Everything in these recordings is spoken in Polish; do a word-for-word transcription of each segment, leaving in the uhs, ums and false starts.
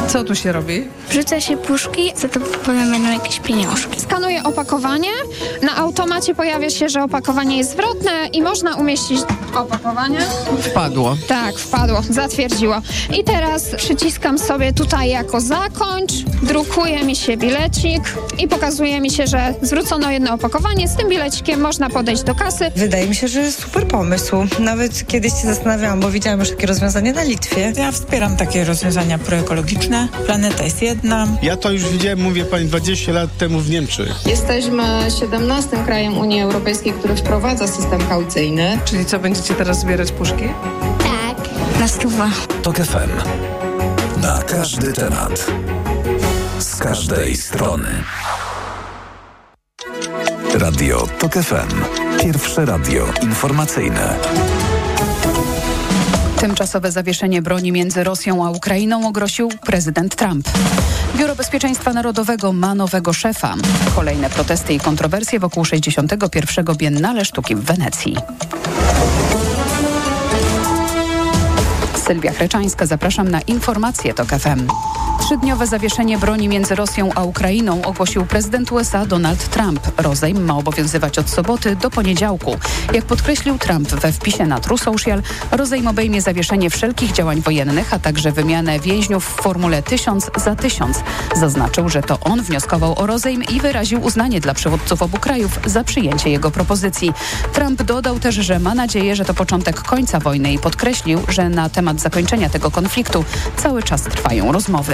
Co tu się robi? Wrzuca się puszki, za to potem będą jakieś pieniążki. Skanuję opakowanie. Na automacie pojawia się, że opakowanie jest zwrotne i można umieścić opakowanie. Wpadło. Tak, wpadło, zatwierdziło. I teraz przyciskam sobie tutaj jako zakończ, drukuje mi się bilecik i pokazuje mi się, że zwrócono jedno opakowanie. Z tym bilecikiem można podejść do kasy. Wydaje mi się, że super pomysł. Nawet kiedyś się zastanawiałam, bo widziałam już takie rozwiązanie na Litwie. Ja wspieram takie rozwiązania proekologiczne. Planeta jest jedna. Ja to już widziałem, mówię pani, dwadzieścia lat temu w Niemczech. Jesteśmy siedemnastym krajem Unii Europejskiej, który wprowadza system kaucyjny. Czyli co, będziecie teraz zbierać puszki? Tak, na stówę. TOK F M. Na każdy temat. Z każdej strony. Radio TOK F M. Pierwsze radio informacyjne. Tymczasowe zawieszenie broni między Rosją a Ukrainą ogłosił prezydent Trump. Biuro Bezpieczeństwa Narodowego ma nowego szefa. Kolejne protesty i kontrowersje wokół sześćdziesiątego pierwszego Biennale Sztuki w Wenecji. Sylwia Chreczańska, zapraszam na informacje TOK F M. Trzydniowe zawieszenie broni między Rosją a Ukrainą ogłosił prezydent U S A Donald Trump. Rozejm ma obowiązywać od soboty do poniedziałku. Jak podkreślił Trump we wpisie na True Social, rozejm obejmie zawieszenie wszelkich działań wojennych, a także wymianę więźniów w formule tysiąc za tysiąc. Zaznaczył, że to on wnioskował o rozejm i wyraził uznanie dla przywódców obu krajów za przyjęcie jego propozycji. Trump dodał też, że ma nadzieję, że to początek końca wojny i podkreślił, że na temat zakończenia tego konfliktu cały czas trwają rozmowy.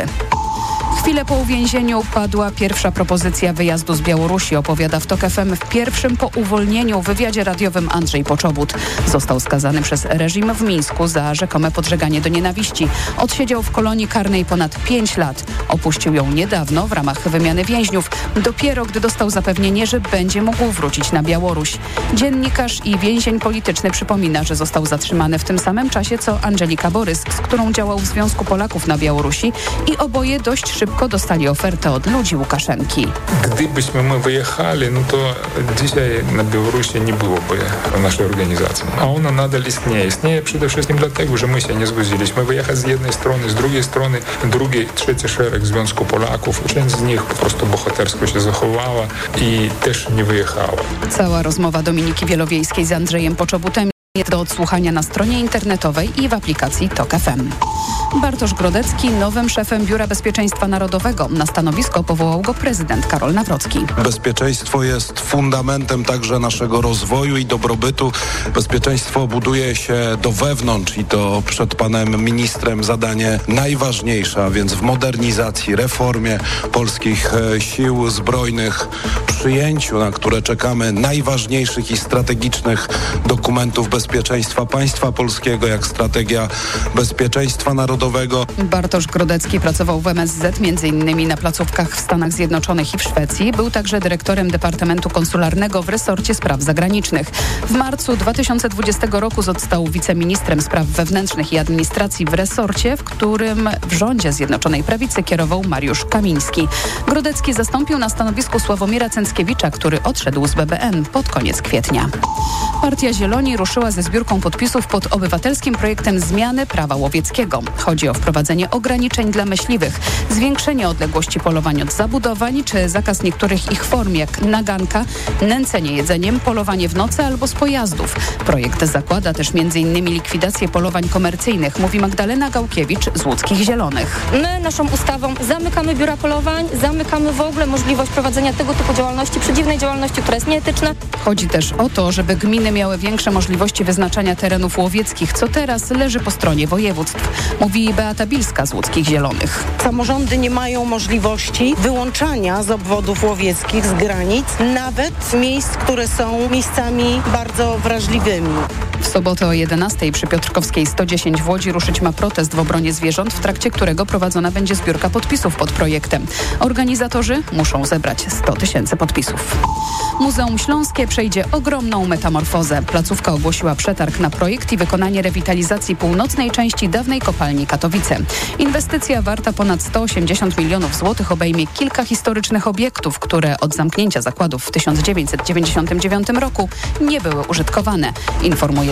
Chwilę po uwięzieniu padła pierwsza propozycja wyjazdu z Białorusi, opowiada w TOK F M w pierwszym po uwolnieniu wywiadzie radiowym Andrzej Poczobut. Został skazany przez reżim w Mińsku za rzekome podżeganie do nienawiści. Odsiedział w kolonii karnej ponad pięć lat. Opuścił ją niedawno w ramach wymiany więźniów, dopiero gdy dostał zapewnienie, że będzie mógł wrócić na Białoruś. Dziennikarz i więzień polityczny przypomina, że został zatrzymany w tym samym czasie co Angelika Borys, z którą działał w Związku Polaków na Białorusi i oboje dość szybko dostali ofertę od ludzi Łukaszenki. Gdybyśmy my wyjechali, no to dzisiaj na Białorusi nie byłoby naszej organizacji. A ona nadal istnieje. Istnieje przede wszystkim dlatego, że my się nie zgodziliśmy wyjechać z jednej strony, z drugiej strony, drugi, trzeci szereg Związku Polaków. Część z nich po prostu bohatersko się zachowała i też nie wyjechała. Cała rozmowa Dominiki Wielowiejskiej z Andrzejem Poczobutem jest do odsłuchania na stronie internetowej i w aplikacji TOK F M. Bartosz Grodecki nowym szefem Biura Bezpieczeństwa Narodowego. Na stanowisko powołał go prezydent Karol Nawrocki. Bezpieczeństwo jest fundamentem także naszego rozwoju i dobrobytu. Bezpieczeństwo buduje się do wewnątrz i to przed panem ministrem zadanie najważniejsze, a więc w modernizacji, reformie polskich sił zbrojnych, przyjęciu, na które czekamy, najważniejszych i strategicznych dokumentów bezpieczeństwa państwa polskiego, jak strategia bezpieczeństwa narodowego. Bartosz Grodecki pracował w M S Z między innymi na placówkach w Stanach Zjednoczonych i w Szwecji. Był także dyrektorem Departamentu Konsularnego w resorcie spraw zagranicznych. W marcu dwa tysiące dwudziestego roku został wiceministrem spraw wewnętrznych i administracji w resorcie, w którym w rządzie Zjednoczonej Prawicy kierował Mariusz Kamiński. Grodecki zastąpił na stanowisku Sławomira Cęckiewicza, który odszedł z B B N pod koniec kwietnia. Partia Zieloni ruszyła ze zbiórką podpisów pod obywatelskim projektem zmiany prawa łowieckiego. Chodzi o wprowadzenie ograniczeń dla myśliwych, zwiększenie odległości polowań od zabudowań czy zakaz niektórych ich form jak naganka, nęcenie jedzeniem, polowanie w nocy albo z pojazdów. Projekt zakłada też między innymi likwidację polowań komercyjnych, mówi Magdalena Gałkiewicz z Łódzkich Zielonych. My naszą ustawą zamykamy biura polowań, zamykamy w ogóle możliwość prowadzenia tego typu działalności, przedziwnej działalności, która jest nieetyczna. Chodzi też o to, żeby gminy miały większe możliwości wyznaczania terenów łowieckich, co teraz leży po stronie województw, mówi Beata Bilska z Łódzkich Zielonych. Samorządy nie mają możliwości wyłączania z obwodów łowieckich, z granic, nawet miejsc, które są miejscami bardzo wrażliwymi. W sobotę o jedenastej przy Piotrkowskiej sto dziesięć w Łodzi ruszyć ma protest w obronie zwierząt, w trakcie którego prowadzona będzie zbiórka podpisów pod projektem. Organizatorzy muszą zebrać sto tysięcy podpisów. Muzeum Śląskie przejdzie ogromną metamorfozę. Placówka ogłosiła przetarg na projekt i wykonanie rewitalizacji północnej części dawnej kopalni Katowice. Inwestycja warta ponad sto osiemdziesiąt milionów złotych obejmie kilka historycznych obiektów, które od zamknięcia zakładów w tysiąc dziewięćset dziewięćdziesiątym dziewiątym roku nie były użytkowane, informuje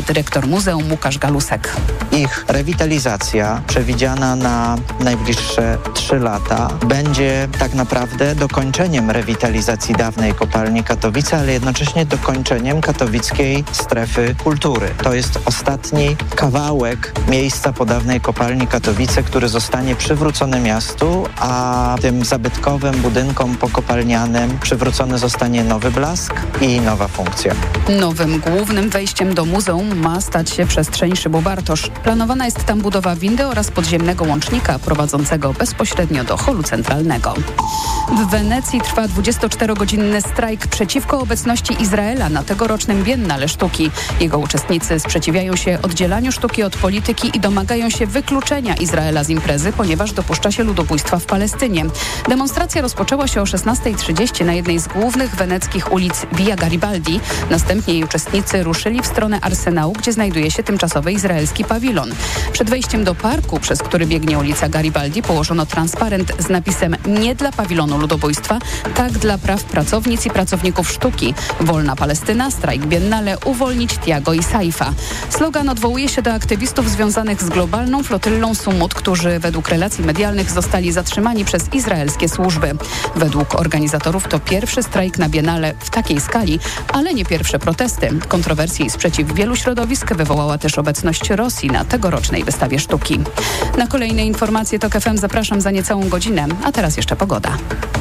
informuje dyrektor muzeum Łukasz Galusek. Ich rewitalizacja przewidziana na najbliższe trzy lata będzie tak naprawdę dokończeniem rewitalizacji dawnej kopalni Katowice, ale jednocześnie dokończeniem katowickiej strefy kultury. To jest ostatni kawałek miejsca po dawnej kopalni Katowice, który zostanie przywrócony miastu, a tym zabytkowym budynkom pokopalnianym przywrócony zostanie nowy blask i nowa funkcja. Nowym głównym wejściem do muzeum ma stać się przestrzeń Szybu Bartosz. Planowana jest tam budowa windy oraz podziemnego łącznika prowadzącego bezpośrednio do holu centralnego. W Wenecji trwa dwudziestoczterogodzinny strajk przeciwko obecności Izraela na tegorocznym Biennale Sztuki. Jego uczestnicy sprzeciwiają się oddzielaniu sztuki od polityki i domagają się wykluczenia Izraela z imprezy, ponieważ dopuszcza się ludobójstwa w Palestynie. Demonstracja rozpoczęła się o szesnastej trzydzieści na jednej z głównych weneckich ulic Via Garibaldi. Następnie jej uczestnicy ruszyli w stronę Arsenału, gdzie znajduje się tymczasowy izraelski pawilon. Przed wejściem do parku, przez który biegnie ulica Garibaldi, położono transparent z napisem „Nie dla pawilonu ludobójstwa, tak dla praw pracownic i pracowników sztuki. Wolna Palestyna, strajk Biennale, uwolnić Tiago i Saifa”. Slogan odwołuje się do aktywistów związanych z globalną flotyllą Sumut, którzy według relacji medialnych zostali zatrzymani przez izraelskie służby. Według organizatorów to pierwszy strajk na Biennale w takiej skali, ale nie pierwsze protesty. Kontrowersje i sprzeciw wielu środowisk wywołała też obecność Rosji na tegorocznej wystawie sztuki. Na kolejne informacje TOK F M zapraszam za niecałą godzinę, a teraz jeszcze pogoda.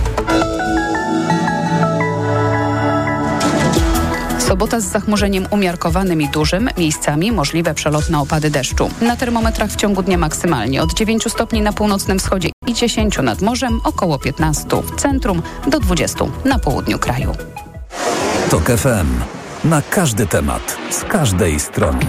Sobota z zachmurzeniem umiarkowanym i dużym, miejscami możliwe przelotne opady deszczu. Na termometrach w ciągu dnia maksymalnie od dziewięciu stopni na północnym wschodzie i dziesięciu nad morzem, około piętnastu w centrum do dwudziestu na południu kraju. TOK F M. Na każdy temat, z każdej strony.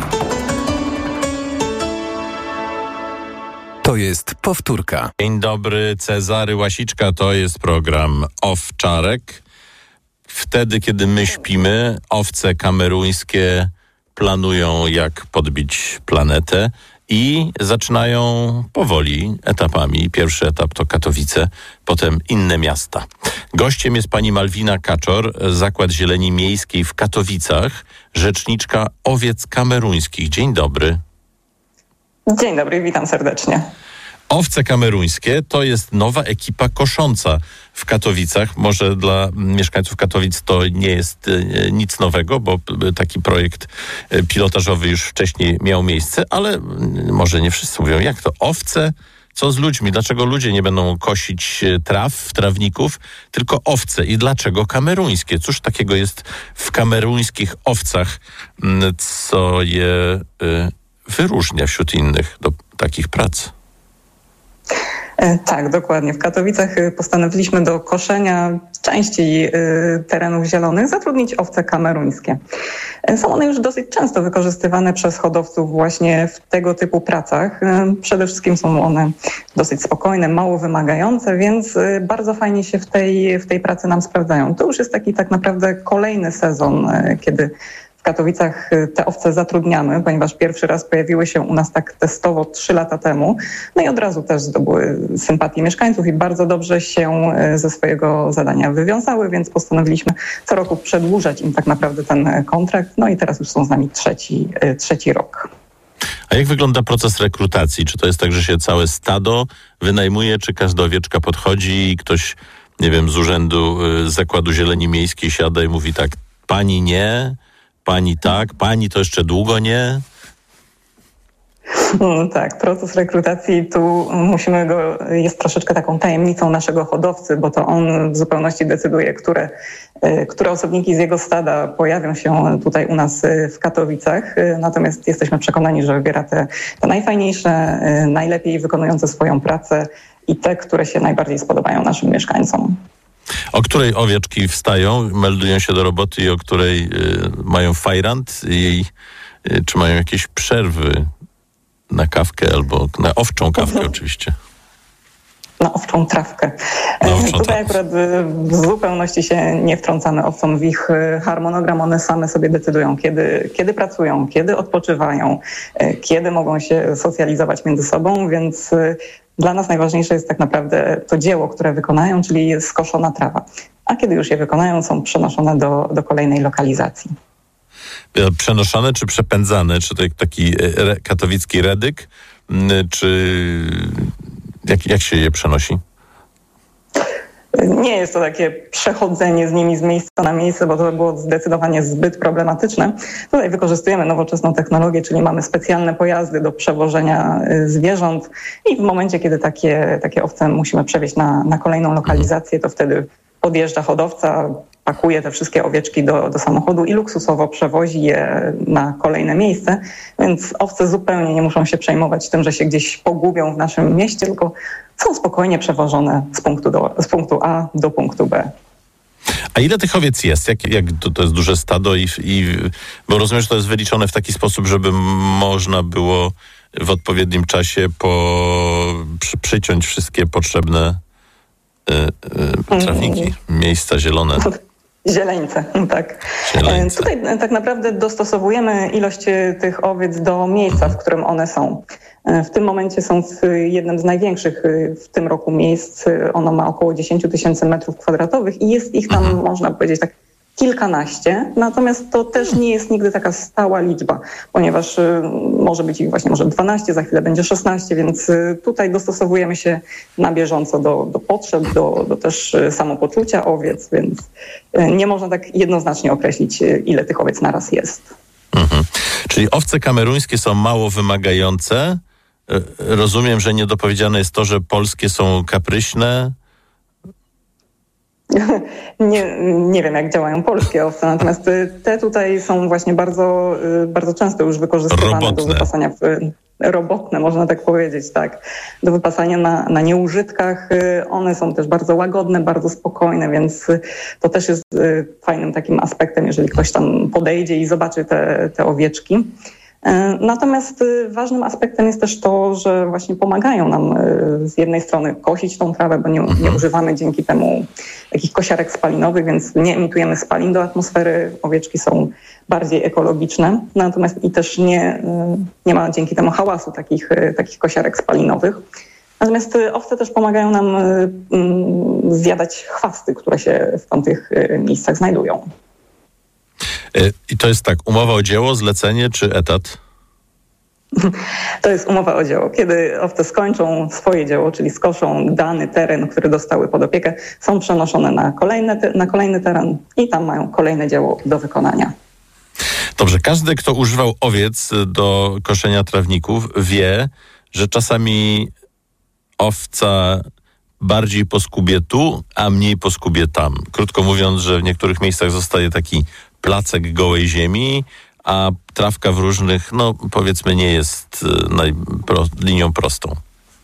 To jest powtórka. Dzień dobry, Cezary Łasiczka, to jest program Owczarek. Wtedy, kiedy my śpimy, owce kameruńskie planują, jak podbić planetę i zaczynają powoli etapami. Pierwszy etap to Katowice, potem inne miasta. Gościem jest pani Malwina Kaczor, Zakład Zieleni Miejskiej w Katowicach, rzeczniczka owiec kameruńskich. Dzień dobry. Dzień dobry, witam serdecznie. Owce kameruńskie to jest nowa ekipa kosząca w Katowicach. Może dla mieszkańców Katowic to nie jest e, nic nowego, bo taki projekt e, pilotażowy już wcześniej miał miejsce, ale może nie wszyscy mówią, jak to owce, co z ludźmi? Dlaczego ludzie nie będą kosić traw, trawników, tylko owce? I dlaczego kameruńskie? Cóż takiego jest w kameruńskich owcach, co je e, wyróżnia wśród innych do takich prac? Tak, dokładnie. W Katowicach postanowiliśmy do koszenia części terenów zielonych zatrudnić owce kameruńskie. Są one już dosyć często wykorzystywane przez hodowców właśnie w tego typu pracach. Przede wszystkim są one dosyć spokojne, mało wymagające, więc bardzo fajnie się w tej, w tej pracy nam sprawdzają. To już jest taki tak naprawdę kolejny sezon, kiedy w Katowicach te owce zatrudniamy, ponieważ pierwszy raz pojawiły się u nas tak testowo trzy lata temu. No i od razu też zdobyły sympatię mieszkańców i bardzo dobrze się ze swojego zadania wywiązały, więc postanowiliśmy co roku przedłużać im tak naprawdę ten kontrakt. No i teraz już są z nami trzeci, trzeci rok. A jak wygląda proces rekrutacji? Czy to jest tak, że się całe stado wynajmuje, czy każda owieczka podchodzi i ktoś, nie wiem, z urzędu Zakładu Zieleni Miejskiej siada i mówi tak, pani nie, pani tak, pani to jeszcze długo nie? No tak, proces rekrutacji tu musimy go, jest troszeczkę taką tajemnicą naszego hodowcy, bo to on w zupełności decyduje, które, które osobniki z jego stada pojawią się tutaj u nas w Katowicach. Natomiast jesteśmy przekonani, że wybiera te, te najfajniejsze, najlepiej wykonujące swoją pracę i te, które się najbardziej spodobają naszym mieszkańcom. O której owieczki wstają, meldują się do roboty i o której y, mają fajrant i y, czy mają jakieś przerwy na kawkę albo na owczą kawkę oczywiście? Na owczą trawkę. Na owczą Tutaj trawkę. akurat w zupełności się nie wtrącamy owcom w ich harmonogram. One same sobie decydują, kiedy, kiedy pracują, kiedy odpoczywają, kiedy mogą się socjalizować między sobą, więc dla nas najważniejsze jest tak naprawdę to dzieło, które wykonają, czyli skoszona trawa. A kiedy już je wykonają, są przenoszone do, do kolejnej lokalizacji. Przenoszone czy przepędzane? Czy to taki re, katowicki redyk? Czy jak, jak się je przenosi? Nie jest to takie przechodzenie z nimi z miejsca na miejsce, bo to by było zdecydowanie zbyt problematyczne. Tutaj wykorzystujemy nowoczesną technologię, czyli mamy specjalne pojazdy do przewożenia zwierząt i w momencie, kiedy takie, takie owce musimy przewieźć na, na kolejną lokalizację, to wtedy podjeżdża hodowca, pakuje te wszystkie owieczki do, do samochodu i luksusowo przewozi je na kolejne miejsce, więc owce zupełnie nie muszą się przejmować tym, że się gdzieś pogubią w naszym mieście, tylko są spokojnie przewożone z punktu, do, z punktu A do punktu B. A ile tych owiec jest? Jak, jak to, to jest duże stado? I, i, bo rozumiem, że to jest wyliczone w taki sposób, żeby można było w odpowiednim czasie po, przy, przyciąć wszystkie potrzebne y, y, trawniki, miejsca zielone. Zieleńce, tak. Zieleńce. Tutaj tak naprawdę dostosowujemy ilość tych owiec do miejsca, w którym one są. W tym momencie są w jednym z największych w tym roku miejsc. Ono ma około dziesięć tysięcy metrów kwadratowych i jest ich tam, mhm. można powiedzieć, tak kilkanaście. Natomiast to też nie jest nigdy taka stała liczba, ponieważ może być ich właśnie może dwanaście, za chwilę będzie szesnaście, więc tutaj dostosowujemy się na bieżąco do, do potrzeb, do, do też samopoczucia owiec, więc nie można tak jednoznacznie określić, ile tych owiec naraz jest. Mhm. Czyli owce kameruńskie są mało wymagające. Rozumiem, że niedopowiedziane jest to, że polskie są kapryśne. Nie, nie wiem, jak działają polskie owce, natomiast te tutaj są właśnie bardzo, bardzo często już wykorzystywane robotne. do wypasania w, robotne, można tak powiedzieć, tak, do wypasania na, na nieużytkach. One są też bardzo łagodne, bardzo spokojne, więc to też jest fajnym takim aspektem, jeżeli ktoś tam podejdzie i zobaczy te, te owieczki. Natomiast ważnym aspektem jest też to, że właśnie pomagają nam z jednej strony kosić tą trawę, bo nie, nie używamy dzięki temu takich kosiarek spalinowych, więc nie emitujemy spalin do atmosfery. Owieczki są bardziej ekologiczne, natomiast i też nie, nie ma dzięki temu hałasu takich, takich kosiarek spalinowych. Natomiast owce też pomagają nam zjadać chwasty, które się w tamtych miejscach znajdują. I to jest tak, umowa o dzieło, zlecenie czy etat? To jest umowa o dzieło. Kiedy owce skończą swoje dzieło, czyli skoszą dany teren, który dostały pod opiekę, są przenoszone na, kolejne, na kolejny teren i tam mają kolejne dzieło do wykonania. Dobrze, każdy, kto używał owiec do koszenia trawników, wie, że czasami owca bardziej poskubie tu, a mniej poskubie tam. Krótko mówiąc, że w niektórych miejscach zostaje taki placek gołej ziemi, a trawka w różnych, no powiedzmy, nie jest najpro, linią prostą.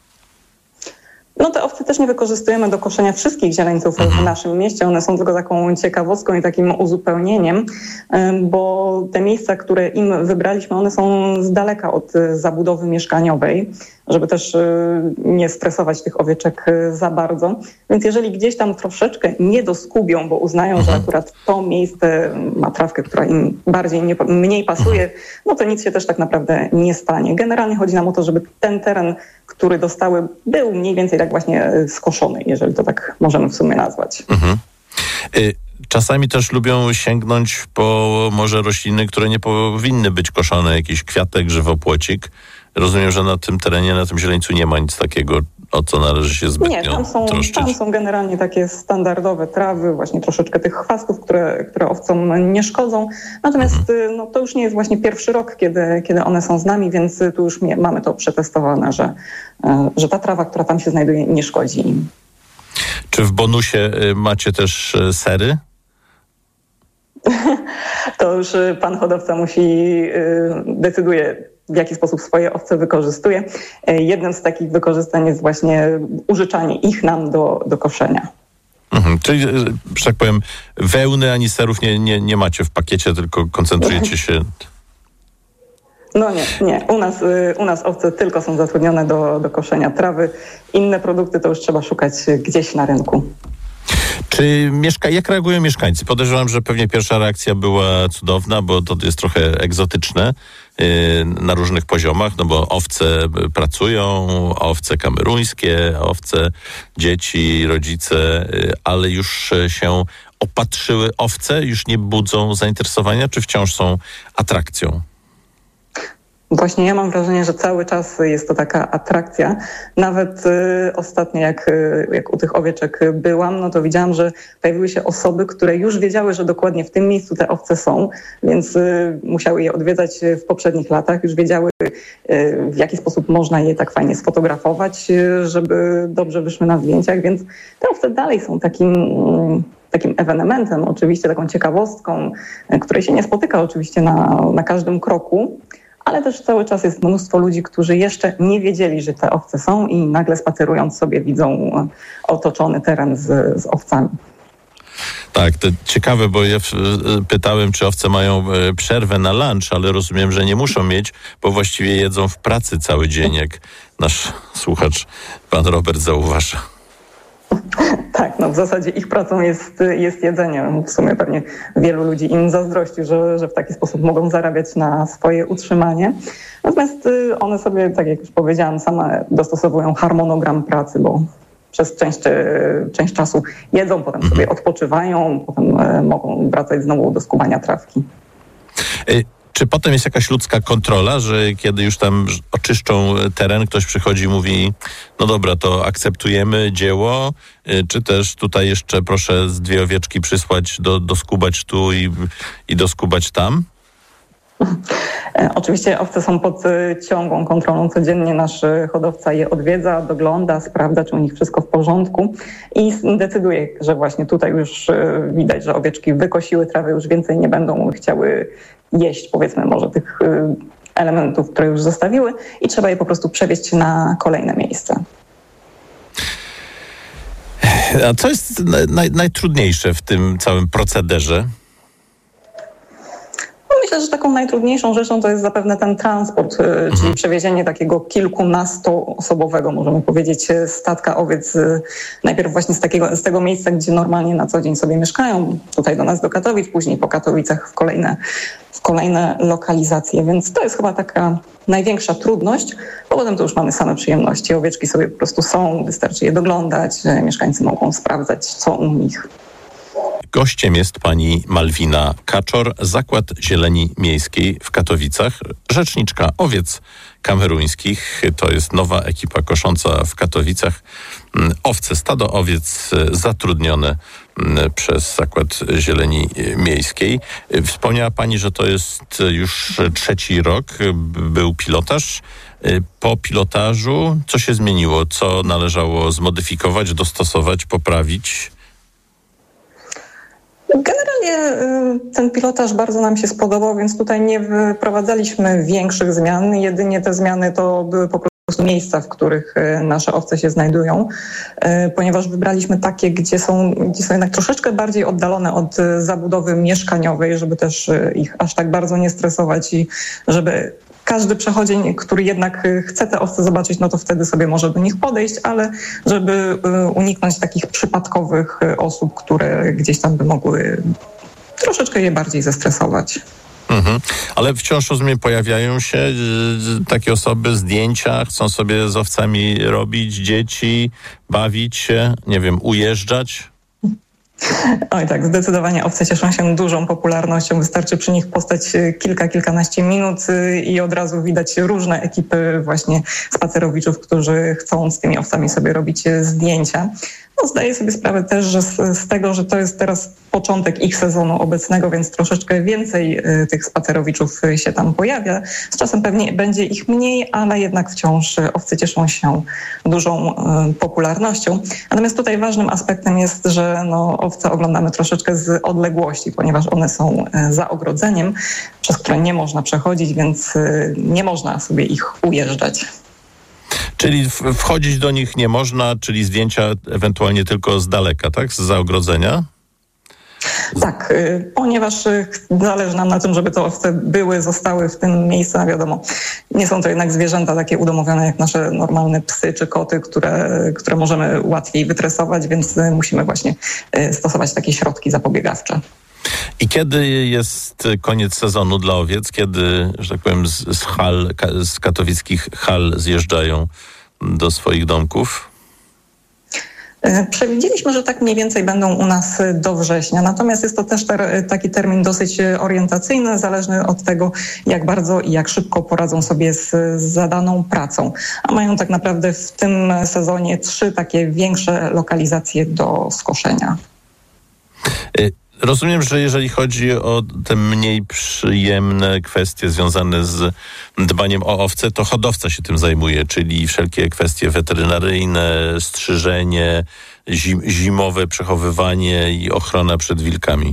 No te owce też nie wykorzystujemy do koszenia wszystkich zieleńców mhm. w naszym mieście. One są tylko taką ciekawostką i takim uzupełnieniem, bo te miejsca, które im wybraliśmy, one są z daleka od zabudowy mieszkaniowej, żeby też nie stresować tych owieczek za bardzo. Więc jeżeli gdzieś tam troszeczkę nie doskubią, bo uznają, że akurat to miejsce ma trawkę, która im bardziej, nie, mniej pasuje, no to nic się też tak naprawdę nie stanie. Generalnie chodzi nam o to, żeby ten teren, który dostały, był mniej więcej tak właśnie skoszony, jeżeli to tak możemy w sumie nazwać. Mhm. Czasami też lubią sięgnąć po może rośliny, które nie powinny być koszone, jakiś kwiatek, żywopłocik. Rozumiem, że na tym terenie, na tym zieleńcu nie ma nic takiego, o co należy się zbytnio Nie, tam są, troszczyć. tam są generalnie takie standardowe trawy, właśnie troszeczkę tych chwastów, które, które owcom nie szkodzą. Natomiast mhm. no, to już nie jest właśnie pierwszy rok, kiedy, kiedy one są z nami, więc tu już nie, mamy to przetestowane, że, że ta trawa, która tam się znajduje, nie szkodzi im. Czy w bonusie macie też sery? To już pan hodowca musi, decyduje, w jaki sposób swoje owce wykorzystuje. Jednym z takich wykorzystań jest właśnie użyczanie ich nam do, do koszenia. Mhm, czyli, że tak powiem, wełny ani serów nie, nie, nie macie w pakiecie, tylko koncentrujecie się... No nie, nie. U nas, u nas owce tylko są zatrudnione do, do koszenia trawy. Inne produkty to już trzeba szukać gdzieś na rynku. Czy mieszka, jak reagują mieszkańcy? Podejrzewam, że pewnie pierwsza reakcja była cudowna, bo to jest trochę egzotyczne yy, na różnych poziomach, no bo owce pracują, owce kameruńskie, owce, dzieci, rodzice, yy, ale już się opatrzyły owce, już nie budzą zainteresowania, czy wciąż są atrakcją? Właśnie ja mam wrażenie, że cały czas jest to taka atrakcja. Nawet y, ostatnio jak, y, jak u tych owieczek byłam, no to widziałam, że pojawiły się osoby, które już wiedziały, że dokładnie w tym miejscu te owce są, więc y, musiały je odwiedzać w poprzednich latach, już wiedziały y, w jaki sposób można je tak fajnie sfotografować, y, żeby dobrze wyszły na zdjęciach, więc te owce dalej są takim... Y, takim ewenementem, oczywiście taką ciekawostką, y, której się nie spotyka oczywiście na, na każdym kroku, ale też cały czas jest mnóstwo ludzi, którzy jeszcze nie wiedzieli, że te owce są i nagle spacerując sobie widzą otoczony teren z, z owcami. Tak, to ciekawe, bo ja pytałem, czy owce mają przerwę na lunch, ale rozumiem, że nie muszą mieć, bo właściwie jedzą w pracy cały dzień, jak nasz słuchacz, pan Robert, zauważa. Tak, no w zasadzie ich pracą jest, jest jedzenie. W sumie pewnie wielu ludzi im zazdrości, że, że w taki sposób mogą zarabiać na swoje utrzymanie. Natomiast one sobie, tak jak już powiedziałam, same dostosowują harmonogram pracy, bo przez część, część czasu jedzą, potem sobie odpoczywają, potem mogą wracać znowu do skubania trawki. Czy potem jest jakaś ludzka kontrola, że kiedy już tam oczyszczą teren, ktoś przychodzi i mówi, no dobra, to akceptujemy dzieło, czy też tutaj jeszcze proszę z dwie owieczki przysłać, do, doskubać tu i, i doskubać tam? Oczywiście owce są pod ciągłą kontrolą. Codziennie nasz hodowca je odwiedza, dogląda, sprawdza, czy u nich wszystko w porządku i decyduje, że właśnie tutaj już widać, że owieczki wykosiły trawę, już więcej nie będą chciały jeść, powiedzmy, może tych elementów, które już zostawiły i trzeba je po prostu przewieźć na kolejne miejsce. A co jest naj, najtrudniejsze w tym całym procederze? Myślę, że taką najtrudniejszą rzeczą to jest zapewne ten transport, mhm. czyli przewiezienie takiego kilkunastoosobowego, możemy powiedzieć, statka owiec najpierw właśnie z, takiego, z tego miejsca, gdzie normalnie na co dzień sobie mieszkają, tutaj do nas do Katowic, później po Katowicach w kolejne, w kolejne lokalizacje, więc to jest chyba taka największa trudność, bo potem to już mamy same przyjemności. Owieczki sobie po prostu są, wystarczy je doglądać, mieszkańcy mogą sprawdzać, co u nich. Gościem jest pani Malwina Kaczor, Zakład Zieleni Miejskiej w Katowicach, rzeczniczka owiec kameruńskich. To jest nowa ekipa kosząca w Katowicach. Owce, stado owiec zatrudnione przez Zakład Zieleni Miejskiej. Wspomniała pani, że to jest już trzeci rok. Był pilotaż. Po pilotażu co się zmieniło? Co należało zmodyfikować, dostosować, poprawić? Generalnie ten pilotaż bardzo nam się spodobał, więc tutaj nie wprowadzaliśmy większych zmian. Jedynie te zmiany to były po prostu miejsca, w których nasze owce się znajdują, ponieważ wybraliśmy takie, gdzie są, gdzie są jednak troszeczkę bardziej oddalone od zabudowy mieszkaniowej, żeby też ich aż tak bardzo nie stresować i żeby każdy przechodzień, który jednak chce te owce zobaczyć, no to wtedy sobie może do nich podejść, ale żeby uniknąć takich przypadkowych osób, które gdzieś tam by mogły troszeczkę je bardziej zestresować. Mhm. Ale wciąż, rozumiem, pojawiają się y, takie osoby, zdjęcia, chcą sobie z owcami robić, dzieci, bawić się, nie wiem, ujeżdżać? Oj tak, zdecydowanie owce cieszą się dużą popularnością. Wystarczy przy nich postać kilka, kilkanaście minut i od razu widać różne ekipy właśnie spacerowiczów, którzy chcą z tymi owcami sobie robić zdjęcia. No, zdaję sobie sprawę też, że z, z tego, że to jest teraz początek ich sezonu obecnego, więc troszeczkę więcej y, tych spacerowiczów y, się tam pojawia. Z czasem pewnie będzie ich mniej, ale jednak wciąż y, owce cieszą się dużą y, popularnością. Natomiast tutaj ważnym aspektem jest, że no, owce oglądamy troszeczkę z odległości, ponieważ one są y, za ogrodzeniem, przez które nie można przechodzić, więc y, nie można sobie ich ujeżdżać. Czyli wchodzić do nich nie można, czyli zdjęcia ewentualnie tylko z daleka, tak? Zza ogrodzenia? Tak, ponieważ zależy nam na tym, żeby te owce były, zostały w tym miejscu, a wiadomo, nie są to jednak zwierzęta takie udomowione jak nasze normalne psy czy koty, które, które możemy łatwiej wytresować, więc musimy właśnie stosować takie środki zapobiegawcze. I kiedy jest koniec sezonu dla owiec? Kiedy, że tak powiem, z, z hal, z katowickich hal zjeżdżają do swoich domków? Przewidzieliśmy, że tak mniej więcej będą u nas do września, natomiast jest to też ter, taki termin dosyć orientacyjny, zależny od tego, jak bardzo i jak szybko poradzą sobie z, z zadaną pracą. A mają tak naprawdę w tym sezonie trzy takie większe lokalizacje do skoszenia. Rozumiem, że jeżeli chodzi o te mniej przyjemne kwestie związane z dbaniem o owce, to hodowca się tym zajmuje, czyli wszelkie kwestie weterynaryjne, strzyżenie, zim, zimowe przechowywanie i ochrona przed wilkami.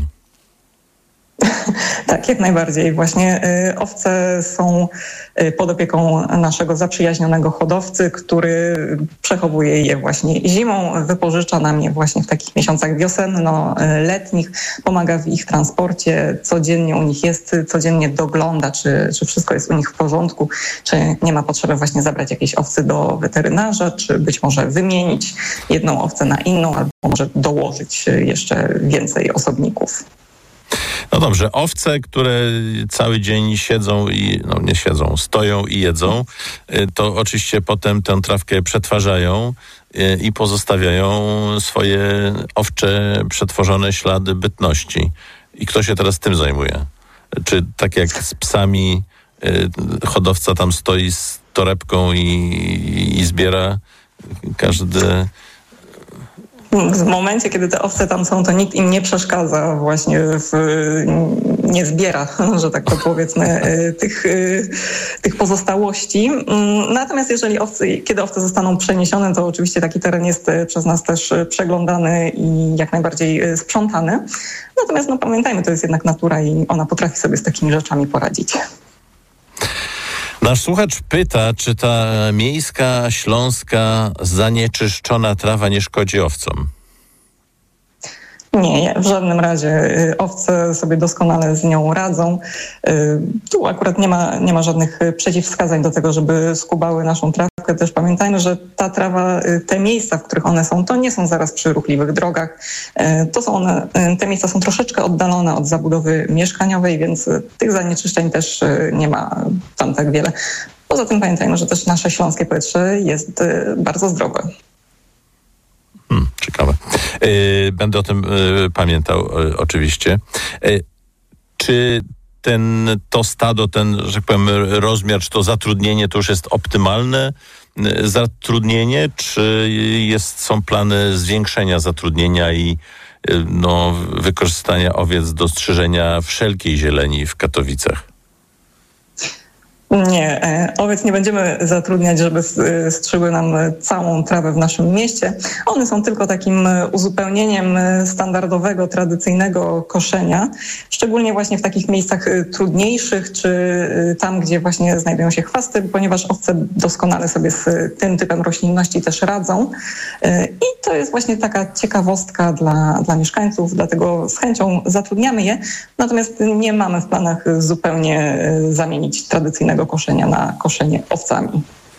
Tak, jak najbardziej. Właśnie y, owce są y, pod opieką naszego zaprzyjaźnionego hodowcy, który przechowuje je właśnie zimą, wypożycza nam je właśnie w takich miesiącach wiosenno-letnich, pomaga w ich transporcie, codziennie u nich jest, codziennie dogląda, czy, czy wszystko jest u nich w porządku, czy nie ma potrzeby właśnie zabrać jakiejś owcy do weterynarza, czy być może wymienić jedną owcę na inną, albo może dołożyć jeszcze więcej osobników. No dobrze, owce, które cały dzień siedzą i, no nie siedzą, stoją i jedzą, to oczywiście potem tę trawkę przetwarzają i pozostawiają swoje owcze, przetworzone ślady bytności. I kto się teraz tym zajmuje? Czy tak jak z psami hodowca tam stoi z torebką i, i zbiera każdy... W momencie, kiedy te owce tam są, to nikt im nie przeszkadza właśnie, w, nie zbiera, że tak to powiedzmy, tych, tych pozostałości. Natomiast jeżeli owce, kiedy owce zostaną przeniesione, to oczywiście taki teren jest przez nas też przeglądany i jak najbardziej sprzątany. Natomiast no pamiętajmy, to jest jednak natura i ona potrafi sobie z takimi rzeczami poradzić. Nasz słuchacz pyta, czy ta miejska, śląska, zanieczyszczona trawa nie szkodzi owcom? Nie, w żadnym razie. Owce sobie doskonale z nią radzą. Tu akurat nie ma, nie ma żadnych przeciwwskazań do tego, żeby skubały naszą trawkę. Też pamiętajmy, że ta trawa, te miejsca, w których one są, to nie są zaraz przy ruchliwych drogach. To są one, te miejsca są troszeczkę oddalone od zabudowy mieszkaniowej, więc tych zanieczyszczeń też nie ma tam tak wiele. Poza tym pamiętajmy, że też nasze śląskie powietrze jest bardzo zdrowe. Hmm, ciekawe. Yy, będę o tym yy, pamiętał yy, oczywiście. Yy, czy ten, to stado, ten, że tak powiem, rozmiar, czy to zatrudnienie to już jest optymalne yy, zatrudnienie, czy jest, są plany zwiększenia zatrudnienia i yy, no, wykorzystania owiec do strzyżenia wszelkiej zieleni w Katowicach? Nie, owiec nie będziemy zatrudniać, żeby strzygły nam całą trawę w naszym mieście. One są tylko takim uzupełnieniem standardowego, tradycyjnego koszenia, szczególnie właśnie w takich miejscach trudniejszych, czy tam, gdzie właśnie znajdują się chwasty, ponieważ owce doskonale sobie z tym typem roślinności też radzą. I to jest właśnie taka ciekawostka dla, dla mieszkańców, dlatego z chęcią zatrudniamy je, natomiast nie mamy w planach zupełnie zamienić tradycyjnego koszenia na koszenie owcami.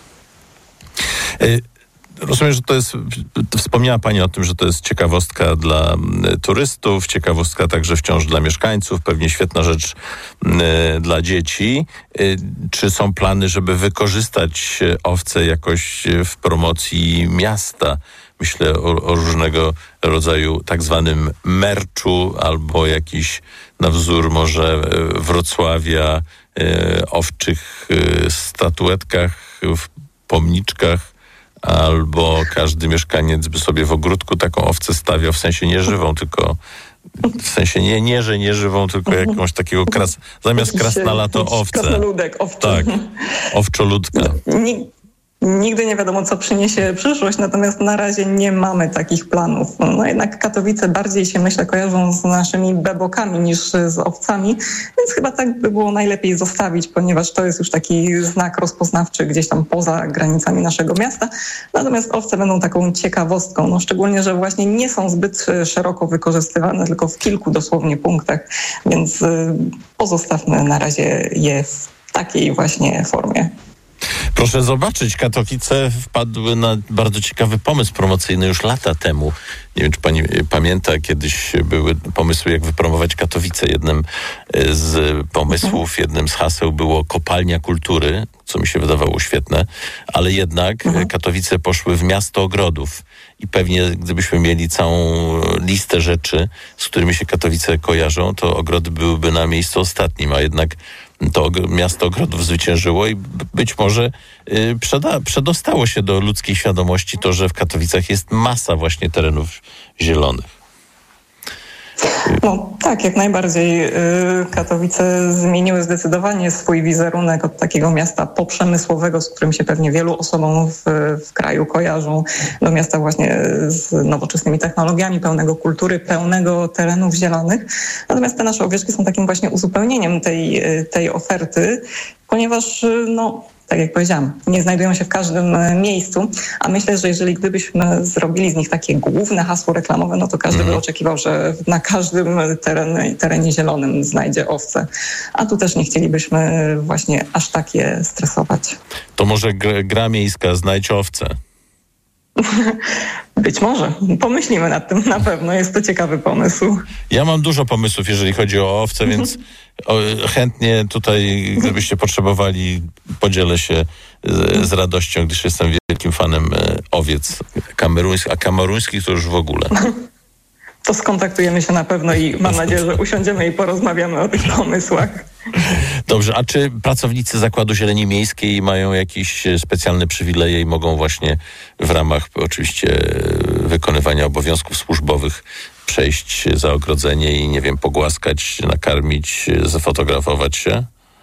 Rozumiem, że to jest, wspomniała Pani o tym, że to jest ciekawostka dla turystów, ciekawostka także wciąż dla mieszkańców, pewnie świetna rzecz y, dla dzieci. Y, czy są plany, żeby wykorzystać owce jakoś w promocji miasta? Myślę o, o różnego rodzaju tak zwanym merczu albo jakiś na wzór może Wrocławia, y, owczych y, statuetkach, w pomniczkach, albo każdy mieszkaniec by sobie w ogródku taką owcę stawiał, w sensie nie żywą, tylko w sensie nie, nie że nie żywą, tylko jakąś takiego kras, zamiast krasnala to owce. Krasnoludek, owcze. Tak, owczoludka. Nigdy nie wiadomo, co przyniesie przyszłość, natomiast na razie nie mamy takich planów. No jednak Katowice bardziej się, myślę, kojarzą z naszymi bebokami niż z owcami, więc chyba tak by było najlepiej zostawić, ponieważ to jest już taki znak rozpoznawczy gdzieś tam poza granicami naszego miasta. Natomiast owce będą taką ciekawostką, no szczególnie, że właśnie nie są zbyt szeroko wykorzystywane, tylko w kilku dosłownie punktach, więc pozostawmy na razie je w takiej właśnie formie. Proszę zobaczyć, Katowice wpadły na bardzo ciekawy pomysł promocyjny już lata temu. Nie wiem, czy pani pamięta, kiedyś były pomysły, jak wypromować Katowice. Jednym z pomysłów, jednym z haseł było kopalnia kultury, co mi się wydawało świetne, ale jednak mhm. Katowice poszły w miasto ogrodów i pewnie gdybyśmy mieli całą listę rzeczy, z którymi się Katowice kojarzą, to ogrody byłyby na miejscu ostatnim, a jednak to miasto ogrodów zwyciężyło i być może y, przeda- przedostało się do ludzkiej świadomości to, że w Katowicach jest masa właśnie terenów zielonych. No tak, jak najbardziej. Katowice zmieniły zdecydowanie swój wizerunek od takiego miasta poprzemysłowego, z którym się pewnie wielu osobom w, w kraju kojarzą, do miasta właśnie z nowoczesnymi technologiami, pełnego kultury, pełnego terenów zielonych. Natomiast te nasze owieczki są takim właśnie uzupełnieniem tej, tej oferty, ponieważ no tak jak powiedziałam, nie znajdują się w każdym miejscu, a myślę, że jeżeli gdybyśmy zrobili z nich takie główne hasło reklamowe, no to każdy mm. by oczekiwał, że na każdym terenie, terenie zielonym znajdzie owce. A tu też nie chcielibyśmy właśnie aż tak je stresować. To może gra, gra miejska Znajdź owce? Być może. Pomyślimy nad tym na pewno. Jest to ciekawy pomysł. Ja mam dużo pomysłów, jeżeli chodzi o owce, więc o, chętnie tutaj, gdybyście potrzebowali, podzielę się z, z radością, gdyż jestem wielkim fanem owiec kameruńskich, a kameruńskich to już w ogóle. To skontaktujemy się na pewno i mam nadzieję, że usiądziemy i porozmawiamy o tych pomysłach. Dobrze, a czy pracownicy Zakładu Zieleni Miejskiej mają jakieś specjalne przywileje i mogą właśnie w ramach oczywiście wykonywania obowiązków służbowych przejść za ogrodzenie i nie wiem, pogłaskać, nakarmić, zafotografować się?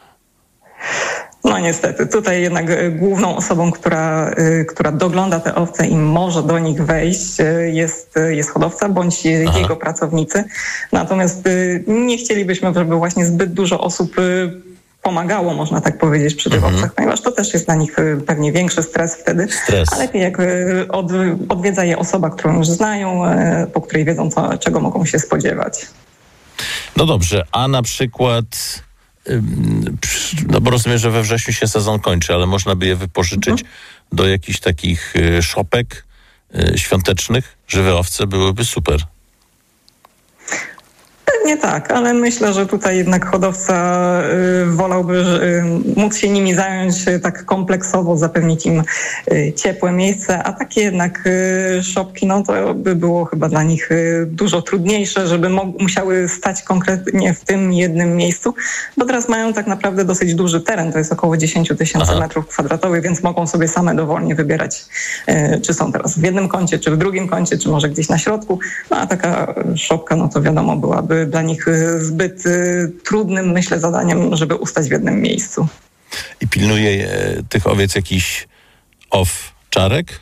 No niestety, tutaj jednak główną osobą, która, która dogląda te owce i może do nich wejść, jest, jest hodowca bądź Aha. jego pracownicy. Natomiast nie chcielibyśmy, żeby właśnie zbyt dużo osób pomagało, można tak powiedzieć, przy tych mhm. owcach, ponieważ to też jest dla nich pewnie większy stres wtedy. Stres. A lepiej jak od, odwiedza je osoba, którą już znają, po której wiedzą, co, czego mogą się spodziewać. No dobrze, a na przykład... No bo rozumiem, że we wrześniu się sezon kończy, ale można by je wypożyczyć mhm. do jakichś takich szopek świątecznych. Żywe owce byłyby super. Pewnie tak, ale myślę, że tutaj jednak hodowca y, wolałby y, móc się nimi zająć y, tak kompleksowo, zapewnić im y, ciepłe miejsce, a takie jednak y, szopki, no to by było chyba dla nich y, dużo trudniejsze, żeby mo- musiały stać konkretnie w tym jednym miejscu, bo teraz mają tak naprawdę dosyć duży teren, to jest około dziesięć tysięcy metrów kwadratowych, więc mogą sobie same dowolnie wybierać, y, czy są teraz w jednym kącie, czy w drugim kącie, czy może gdzieś na środku, no a taka szopka, no to wiadomo, byłaby dla nich zbyt y, trudnym, myślę, zadaniem, żeby ustać w jednym miejscu. I pilnuje e, tych owiec jakiś owczarek?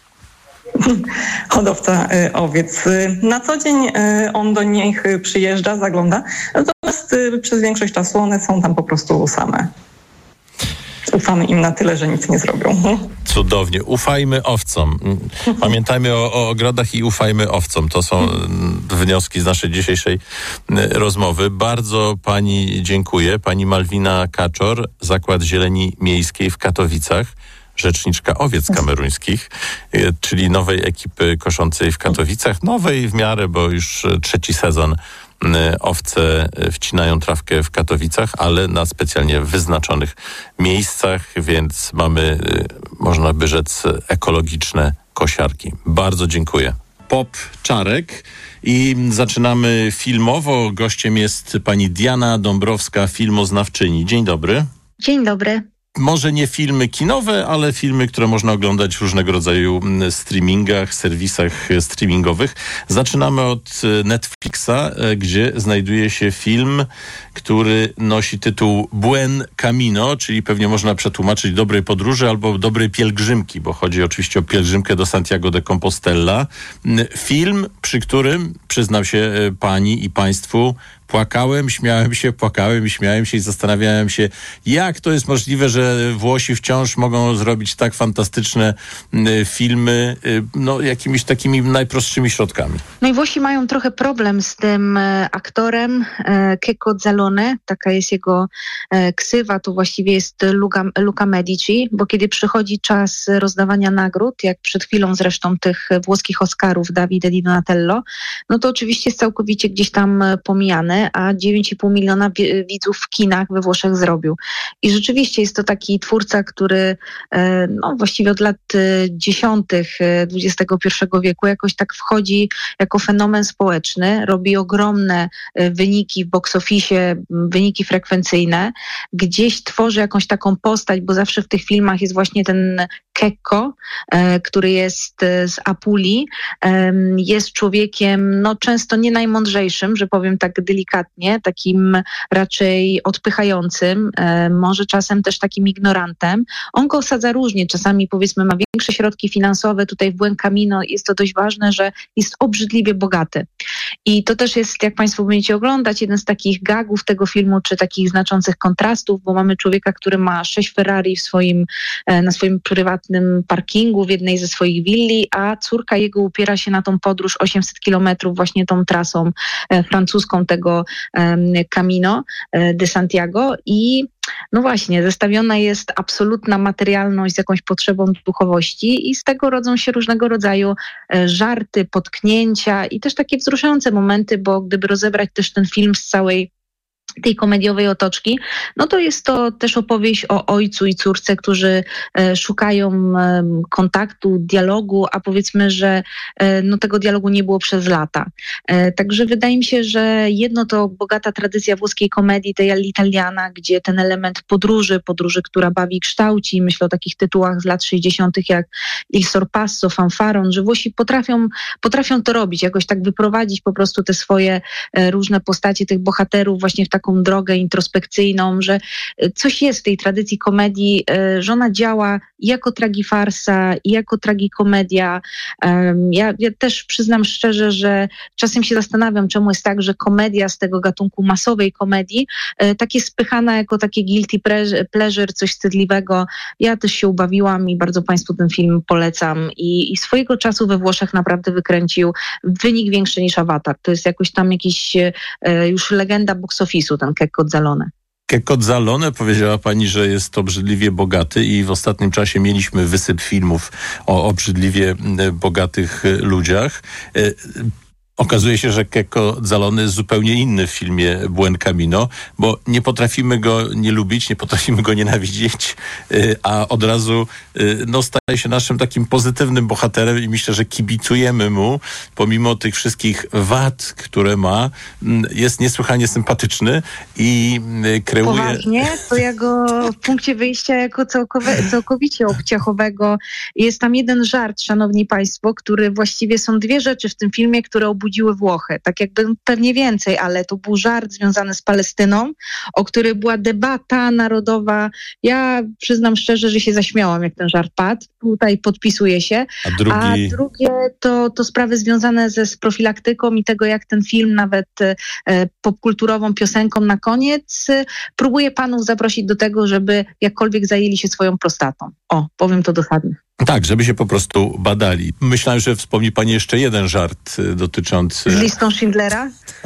Hodowca y, owiec. Na co dzień y, on do nich przyjeżdża, zagląda, natomiast y, przez większość czasu one są tam po prostu same. Ufamy im na tyle, że nic nie zrobią. Cudownie. Ufajmy owcom. Pamiętajmy o, o ogrodach i ufajmy owcom. To są wnioski z naszej dzisiejszej rozmowy. Bardzo pani dziękuję. Pani Malwina Kaczor, Zakład Zieleni Miejskiej w Katowicach, rzeczniczka owiec kameruńskich, czyli nowej ekipy koszącej w Katowicach. Nowej w miarę, bo już trzeci sezon owce wcinają trawkę w Katowicach, ale na specjalnie wyznaczonych miejscach, więc mamy, można by rzec, ekologiczne kosiarki. Bardzo dziękuję. Pop Czarek i zaczynamy filmowo. Gościem jest pani Diana Dąbrowska, filmoznawczyni. Dzień dobry. Dzień dobry. Może nie filmy kinowe, ale filmy, które można oglądać w różnego rodzaju streamingach, serwisach streamingowych. Zaczynamy od Netflixa, gdzie znajduje się film, który nosi tytuł Buen Camino, czyli pewnie można przetłumaczyć dobrej podróży albo dobrej pielgrzymki, bo chodzi oczywiście o pielgrzymkę do Santiago de Compostela. Film, przy którym, przyznam się pani i państwu, płakałem, śmiałem się, płakałem i śmiałem się i zastanawiałem się, jak to jest możliwe, że Włosi wciąż mogą zrobić tak fantastyczne y, filmy, y, no jakimiś takimi najprostszymi środkami. No i Włosi mają trochę problem z tym e, aktorem e, Checco Zalone, taka jest jego e, ksywa, to właściwie jest Luca, Luca Medici, bo kiedy przychodzi czas rozdawania nagród, jak przed chwilą zresztą tych włoskich Oscarów Davide Di Donatello, no to oczywiście jest całkowicie gdzieś tam pomijany, a dziewięć i pół miliona wi- widzów w kinach we Włoszech zrobił. I rzeczywiście jest to taki twórca, który e, no właściwie od lat dziesiątych dwudziestego pierwszego wieku jakoś tak wchodzi jako fenomen społeczny, robi ogromne wyniki w box office, wyniki frekwencyjne, gdzieś tworzy jakąś taką postać, bo zawsze w tych filmach jest właśnie ten Checco, e, który jest z Apulii, e, jest człowiekiem no często nie najmądrzejszym, że powiem tak delikatnie, takim raczej odpychającym, e, może czasem też takim ignorantem. On go osadza różnie, czasami powiedzmy ma większe środki finansowe, tutaj w Buen Camino jest to dość ważne, że jest obrzydliwie bogaty. I to też jest, jak Państwo będziecie oglądać, jeden z takich gagów tego filmu, czy takich znaczących kontrastów, bo mamy człowieka, który ma sześć Ferrari w swoim, e, na swoim prywatnym parkingu w jednej ze swoich willi, a córka jego upiera się na tą podróż osiemset kilometrów właśnie tą trasą e, francuską tego e, Camino e, de Santiago i no właśnie, zestawiona jest absolutna materialność z jakąś potrzebą duchowości i z tego rodzą się różnego rodzaju e, żarty, potknięcia i też takie wzruszające momenty, bo gdyby rozebrać też ten film z całej tej komediowej otoczki, no to jest to też opowieść o ojcu i córce, którzy e, szukają e, kontaktu, dialogu, a powiedzmy, że e, no tego dialogu nie było przez lata. E, także wydaje mi się, że jedno to bogata tradycja włoskiej komedii, tej All'italiana, gdzie ten element podróży, podróży, która bawi, kształci, myślę o takich tytułach z lat sześćdziesiątych jak Il Sorpasso, Fanfaron, że Włosi potrafią, potrafią to robić, jakoś tak wyprowadzić po prostu te swoje e, różne postacie tych bohaterów właśnie w taką drogę introspekcyjną, że coś jest w tej tradycji komedii, że ona działa i jako tragifarsa, i jako tragikomedia. Ja, ja też przyznam szczerze, że czasem się zastanawiam, czemu jest tak, że komedia z tego gatunku masowej komedii tak jest spychana jako takie guilty pleasure, coś wstydliwego. Ja też się ubawiłam i bardzo Państwu ten film polecam i, i swojego czasu we Włoszech naprawdę wykręcił wynik większy niż Avatar. To jest jakoś tam jakiś już legenda box office'u, ten Checco Zalone. Checco Zalone, powiedziała pani, że jest obrzydliwie bogaty i w ostatnim czasie mieliśmy wysyp filmów o obrzydliwie bogatych ludziach. Okazuje się, że Checco Zalone jest zupełnie inny w filmie Buen Camino, bo nie potrafimy go nie lubić, nie potrafimy go nienawidzieć, a od razu no, staje się naszym takim pozytywnym bohaterem i myślę, że kibicujemy mu, pomimo tych wszystkich wad, które ma. Jest niesłychanie sympatyczny i kreuje... Poważnie, to ja go w punkcie wyjścia jako całkowe, całkowicie obciachowego. Jest tam jeden żart, szanowni państwo, który właściwie są dwie rzeczy w tym filmie, które obudziły Włochy. Tak jakby pewnie więcej, ale to był żart związany z Palestyną, o której była debata narodowa. Ja przyznam szczerze, że się zaśmiałam, jak ten żart padł. Tutaj podpisuję się. A, drugi... A drugie to, to sprawy związane ze z profilaktyką i tego, jak ten film nawet e, popkulturową piosenką na koniec e, próbuje panów zaprosić do tego, żeby jakkolwiek zajęli się swoją prostatą. O, powiem to dosadnie. Tak, żeby się po prostu badali. Myślałem, że wspomni pani jeszcze jeden żart dotyczący... Z listą Schindlera?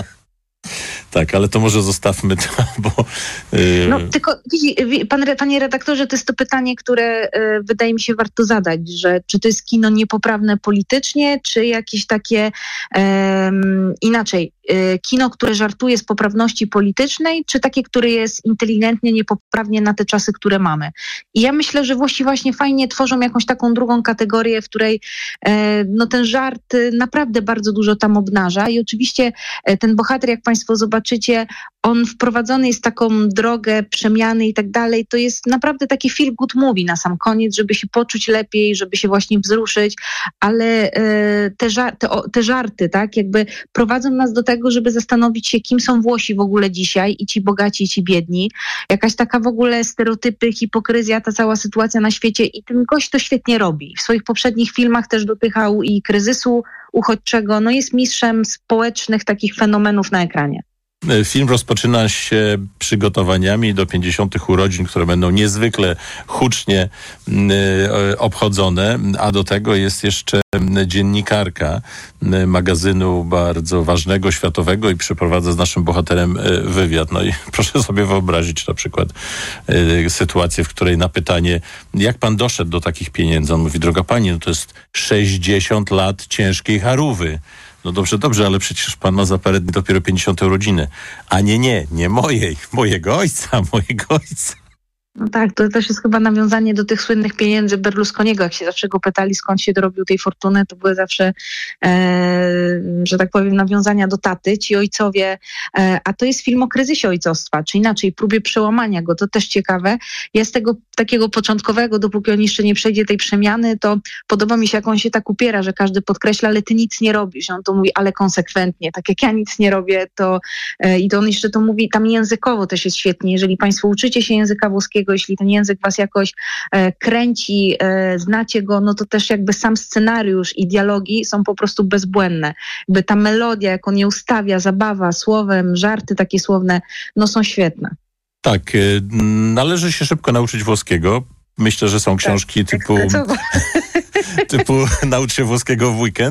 Tak, ale to może zostawmy to, bo... Yy... No tylko, widzi, pan, panie redaktorze, to jest to pytanie, które y, wydaje mi się warto zadać, że czy to jest kino niepoprawne politycznie, czy jakieś takie y, inaczej, y, kino, które żartuje z poprawności politycznej, czy takie, które jest inteligentnie niepoprawnie na te czasy, które mamy. I ja myślę, że Włosi właśnie fajnie tworzą jakąś taką drugą kategorię, w której y, no ten żart y, naprawdę bardzo dużo tam obnaża i oczywiście y, ten bohater, jak państwo zobaczycie, on wprowadzony jest w taką drogę przemiany i tak dalej. To jest naprawdę taki feel good movie na sam koniec, żeby się poczuć lepiej, żeby się właśnie wzruszyć, ale e, te, żar- te, te żarty, tak, jakby prowadzą nas do tego, żeby zastanowić się, kim są Włosi w ogóle dzisiaj i ci bogaci, i ci biedni. Jakaś taka w ogóle stereotypy, hipokryzja, ta cała sytuacja na świecie i ten gość to świetnie robi. W swoich poprzednich filmach też dotykał i kryzysu uchodźczego, no jest mistrzem społecznych takich fenomenów na ekranie. Film rozpoczyna się przygotowaniami do pięćdziesiątych urodzin, które będą niezwykle hucznie y, obchodzone, a do tego jest jeszcze dziennikarka y, magazynu bardzo ważnego, światowego i przeprowadza z naszym bohaterem y, wywiad. No i proszę sobie wyobrazić na przykład y, sytuację, w której na pytanie, jak pan doszedł do takich pieniędzy? On mówi, droga pani, no to jest sześćdziesiąt lat ciężkiej charówy. No dobrze, dobrze, ale przecież pan ma za parę dni dopiero pięćdziesiąte urodziny. A nie, nie, nie mojej, mojego ojca, mojego ojca. No tak, to też jest chyba nawiązanie do tych słynnych pieniędzy Berlusconiego. Jak się zawsze go pytali, skąd się dorobił tej fortuny, to były zawsze, e, że tak powiem, nawiązania do taty, ci ojcowie. E, a to jest film o kryzysie ojcostwa, czy inaczej, próbie przełamania go. To też ciekawe. Ja z tego takiego początkowego, dopóki on jeszcze nie przejdzie tej przemiany, to podoba mi się, jak on się tak upiera, że każdy podkreśla, ale ty nic nie robisz. On to mówi, ale konsekwentnie. Tak jak ja nic nie robię, to e, i to on jeszcze to mówi, tam językowo też jest świetnie. Jeżeli państwo uczycie się języka włoskiego, jeśli ten język was jakoś e, kręci, e, znacie go, no to też jakby sam scenariusz i dialogi są po prostu bezbłędne. Jakby ta melodia, jak on je ustawia, zabawa słowem, żarty takie słowne, no są świetne. Tak, y, należy się szybko nauczyć włoskiego. Myślę, że są książki tak, typu, tak, typu naucz się włoskiego w weekend.